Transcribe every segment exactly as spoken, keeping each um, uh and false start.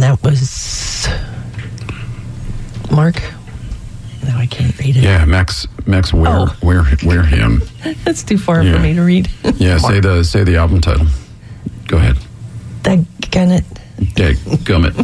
that was Mark. Now I can't read it. Yeah, Max Max Ware Oh. Ware Ware him. That's too far Yeah. for me to read. Yeah, say the say the album title. Go ahead. Daggone it. Yeah, gummit.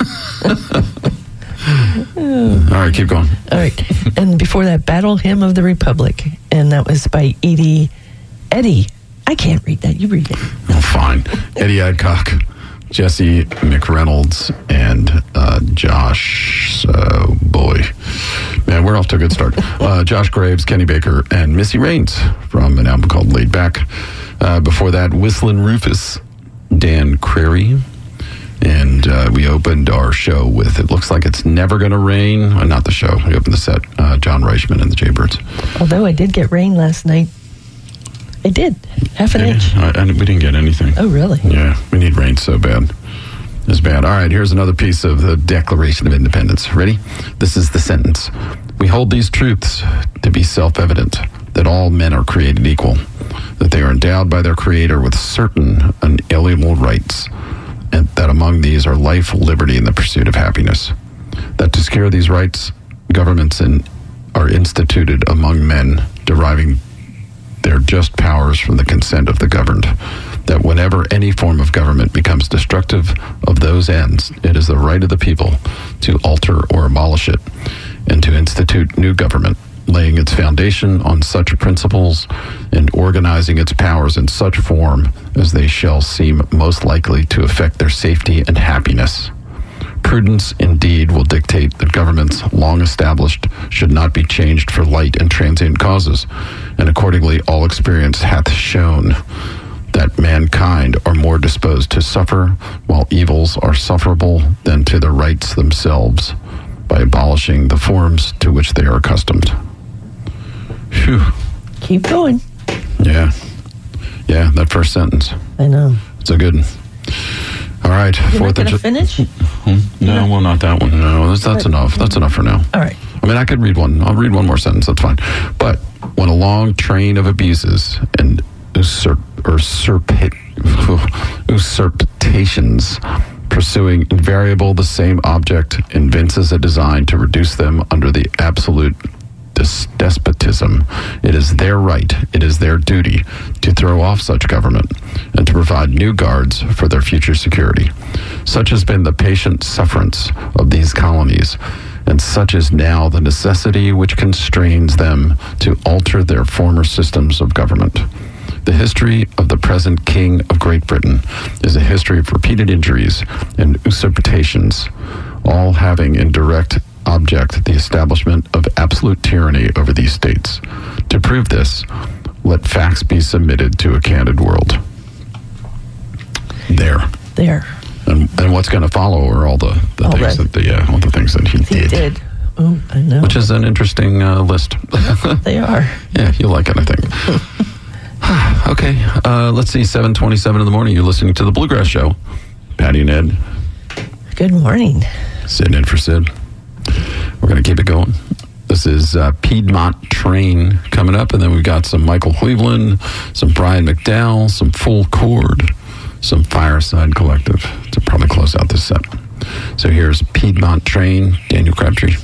All right, keep going. All right. And before that, Battle Hymn of the Republic. And that was by Edie. Eddie. I can't read that. You read it. Oh, fine. Eddie Adcock, Jesse McReynolds, and uh, Josh, uh, boy. Man, we're off to a good start. Uh, Josh Graves, Kenny Baker, and Missy Raines from an album called Laid Back. Uh, before that, Whistlin' Rufus, Dan Crary. And uh, we opened our show with It Looks Like It's Never Gonna Rain. Uh, not the show. We opened the set. Uh, John Reichman and the Jaybirds. Although I did get rain last night. I did. Half an Yeah, inch. I, I, we didn't get anything. Oh, really? Yeah, we need rain so bad. It's bad. All right, here's another piece of the Declaration of Independence. Ready? This is the sentence. We hold these truths to be self-evident, that all men are created equal, that they are endowed by their Creator with certain unalienable rights, and that among these are life, liberty, and the pursuit of happiness. That to secure these rights, governments in, are instituted among men, deriving their just powers from the consent of the governed. That whenever any form of government becomes destructive of those ends, it is the right of the people to alter or abolish it, and to institute new government, laying its foundation on such principles and organizing its powers in such form as they shall seem most likely to affect their safety and happiness. Prudence, indeed, will dictate that governments long established should not be changed for light and transient causes, and accordingly all experience hath shown that mankind are more disposed to suffer, while evils are sufferable, than to the rights themselves, by abolishing the forms to which they are accustomed. Phew. Keep going. Yeah. Yeah, that first sentence. I know. It's a good one. All right. You're Fourth not going of to Ju- finish? Hmm? No, well, not that one. No, that's, that's enough. That's enough for now. All right. I mean, I could read one. I'll read one more sentence. That's fine. But when a long train of abuses and usurp, usurp, usurpations pursuing invariable the same object evinces a design to reduce them under the absolute des- despotism, it is their right, it is their duty to throw off such government and to provide new guards for their future security. Such has been the patient sufferance of these colonies, and such is now the necessity which constrains them to alter their former systems of government. The history of the present King of Great Britain is a history of repeated injuries and usurpations, all having in direct object the establishment of absolute tyranny over these states. To prove this, let facts be submitted to a candid world. There. There. And, and what's going to follow are all the, the All things that. that the, yeah, all the things that he, He did. did. Oh, I know. Which is an interesting uh, list. They are. Yeah, you'll like it, I think. Okay, uh, let's see, seven twenty-seven in the morning. You're listening to The Bluegrass Show. Patty and Ed, Good morning. sitting in for Sid. We're going to keep it going. This is uh, Piedmont Train coming up, and then we've got some Michael Cleveland, some Brian McDowell, some Full Chord, some Fireside Collective to probably close out this set. So here's Piedmont Train, Daniel Crabtree.